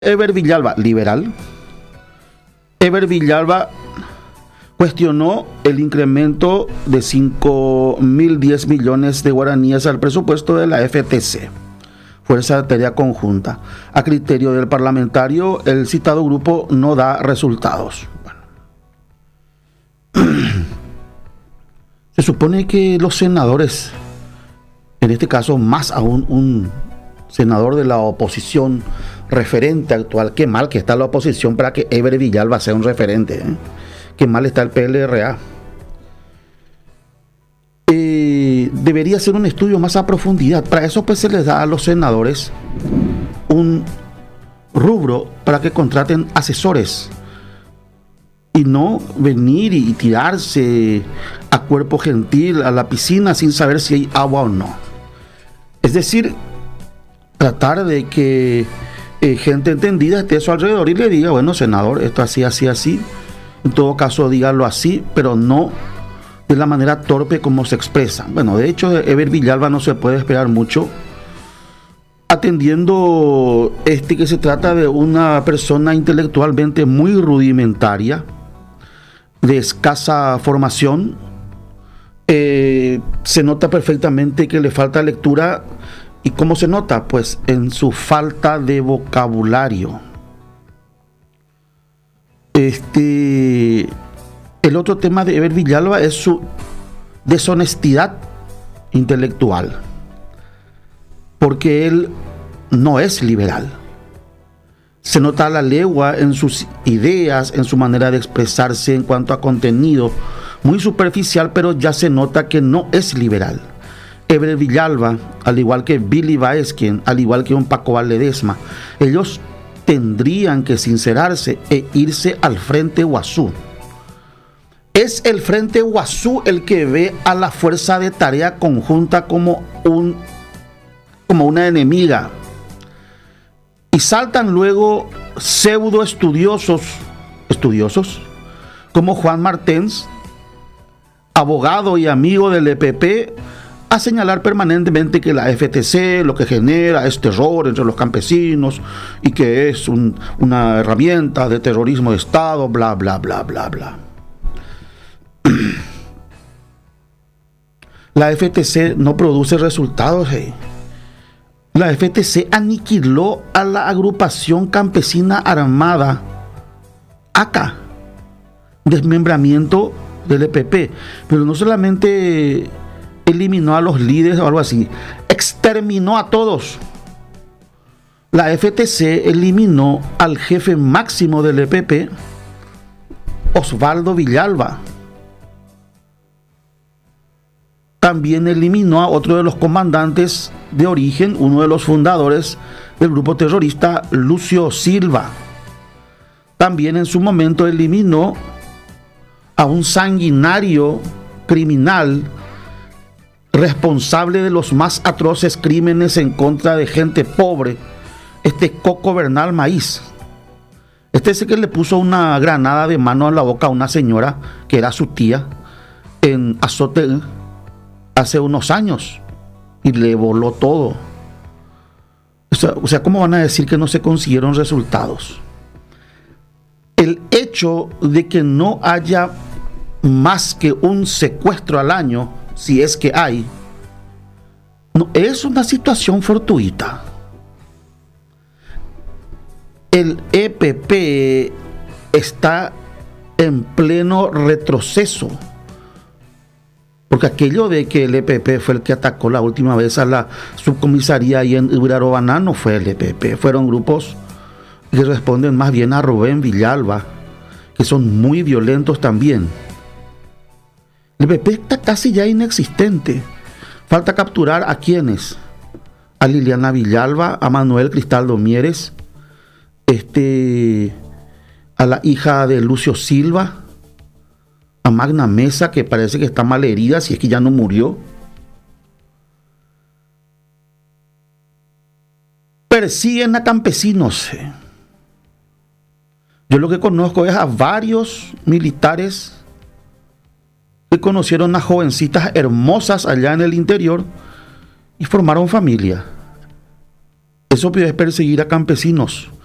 Eber Villalba, liberal. Eber Villalba cuestionó el incremento de 5.010 millones de guaraníes al presupuesto de la FTC, Fuerza de Tarea Conjunta. A criterio del parlamentario, el citado grupo no da resultados. Bueno. Se supone que los senadores, en este caso más aún un senador de la oposición referente actual, qué mal que está la oposición para que Eber Villalba sea un referente, ¿eh? Qué mal está el PLRA. Debería ser un estudio más a profundidad. Para eso pues se les da a los senadores un rubro para que contraten asesores y no venir y tirarse a cuerpo gentil a la piscina sin saber si hay agua o no. Es decir, tratar de que gente entendida esté a su alrededor y le diga, bueno, senador, esto así, así, así. En todo caso, dígalo así, pero no de la manera torpe como se expresa. Bueno, de hecho, de Eber Villalba no se puede esperar mucho, atendiendo que se trata de una persona intelectualmente muy rudimentaria, de escasa formación. Se nota perfectamente que le falta lectura. ¿Y cómo se nota? Pues en su falta de vocabulario. El otro tema de Eber Villalba es su deshonestidad intelectual, porque él no es liberal. Se nota a la legua en sus ideas, en su manera de expresarse en cuanto a contenido, muy superficial, pero ya se nota que no es liberal. Eber Villalba, al igual que Billy Baesquien, al igual que un Paco Ledesma, ellos tendrían que sincerarse e irse al Frente Guazú. Es el Frente Guazú el que ve a la Fuerza de Tarea Conjunta como una enemiga. Y saltan luego pseudo estudiosos como Juan Martens, abogado y amigo del EPP, a señalar permanentemente que la FTC lo que genera es terror entre los campesinos y que es una herramienta de terrorismo de Estado, bla, bla, bla, bla, bla. La FTC no produce resultados. La FTC aniquiló a la agrupación campesina armada ACA, desmembramiento del EPP, pero no solamente eliminó a los líderes o algo así, exterminó a todos. La FTC eliminó al jefe máximo del EPP, Osvaldo Villalba. También eliminó a otro de los comandantes de origen, uno de los fundadores del grupo terrorista, Lucio Silva. También en su momento eliminó a un sanguinario criminal responsable de los más atroces crímenes en contra de gente pobre, Coco Bernal Maíz. Es el que le puso una granada de mano en la boca a una señora que era su tía en Azote hace unos años y le voló todo. O sea, ¿cómo van a decir que no se consiguieron resultados? El hecho de que no haya más que un secuestro al año, si es que hay, no es una situación fortuita. El EPP está en pleno retroceso, porque aquello de que el EPP fue el que atacó la última vez a la subcomisaría ahí en Ibirarobaná no fue el EPP, fueron grupos que responden más bien a Rubén Villalba, que son muy violentos también. El EPP está casi ya inexistente. Falta capturar a quienes: a Liliana Villalba, a Manuel Cristaldo Mieres, a la hija de Lucio Silva, a Magna Mesa, que parece que está mal herida, si es que ya no murió. Persiguen a campesinos. Yo lo que conozco es a varios militares que conocieron a jovencitas hermosas allá en el interior y formaron familia. Eso es perseguir a campesinos.